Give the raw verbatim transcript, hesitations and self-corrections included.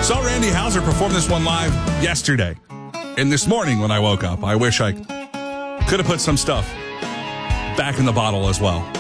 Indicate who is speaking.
Speaker 1: Saw Randy Houser perform this one live yesterday. And this morning when I woke up, I wish I could have put some stuff back in the bottle as well.